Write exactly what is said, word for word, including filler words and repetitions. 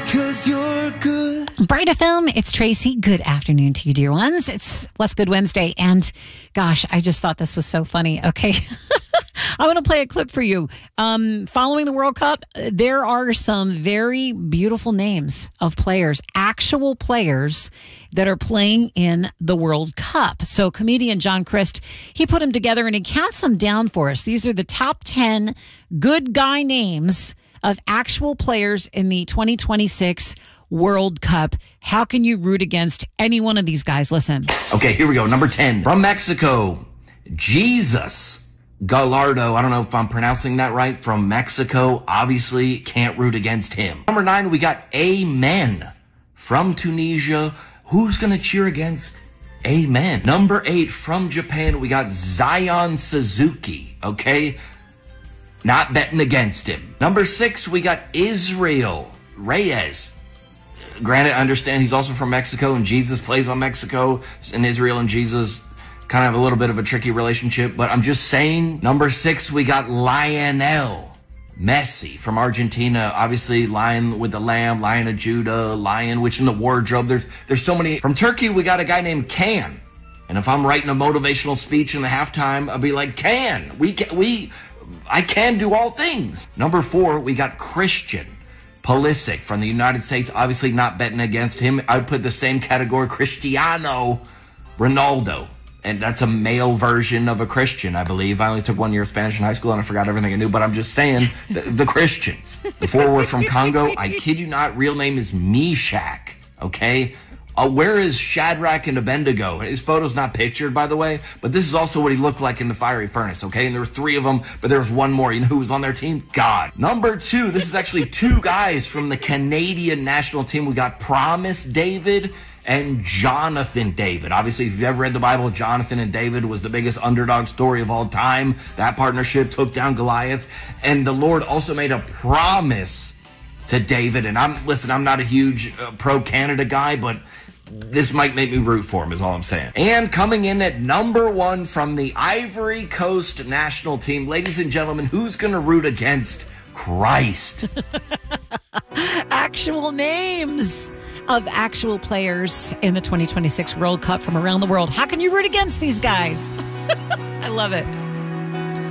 because you're good. Bright F M, it's Tracy. Good afternoon to you, dear ones. It's What's Good Wednesday. And gosh, I just thought this was so funny. Okay. I'm going to play a clip for you. Um, following the World Cup, there are some very beautiful names of players, actual players that are playing in the World Cup. So comedian John Crist, he put them together and he counts them down for us. These are the top ten good guy names of actual players in the twenty twenty-six World Cup. How can you root against any one of these guys? Listen. Okay, here we go. Number ten. From Mexico, Jesus Gallardo. I don't know if I'm pronouncing that right. From Mexico. Obviously, can't root against him. Number nine, we got Amen. From Tunisia. Who's going to cheer against Amen? Number eight, from Japan, we got Zion Suzuki. Okay? Not betting against him. Number six, we got Israel Reyes. Granted, I understand he's also from Mexico, and Jesus plays on Mexico, and Israel and Jesus kind of have a little bit of a tricky relationship, but I'm just saying. Number six, we got Lionel Messi from Argentina. Obviously, Lion with the Lamb, Lion of Judah, Lion which in the wardrobe. There's there's so many. From Turkey, we got a guy named Can. And if I'm writing a motivational speech in the halftime, I'll be like, Can. We can, we, I can do all things. Number four, we got Christian Pulisic from the United States. Obviously not betting against him. I would put the same category, Cristiano Ronaldo. And that's a male version of a Christian, I believe. I only took one year of Spanish in high school and I forgot everything I knew, but I'm just saying, the, the Christians. The forward from Congo, I kid you not, real name is Meshach, okay? Uh, where is Shadrach and Abednego? His photo's not pictured, by the way, but this is also what he looked like in the fiery furnace, okay? And there were three of them, but there was one more. You know who was on their team? God. Number two, this is actually two guys from the Canadian national team. We got Promise David and Jonathan David. Obviously, if you've ever read the Bible, Jonathan and David was the biggest underdog story of all time. That partnership took down Goliath. And the Lord also made a promise to David. And I'm, listen, I'm not a huge uh, pro-Canada guy, but this might make me root for him is all I'm saying. And coming in at number one from the Ivory Coast national team, ladies and gentlemen, who's going to root against Christ? Actual names of actual players in the twenty twenty-six World Cup from around the world. How can you root against these guys? I love it.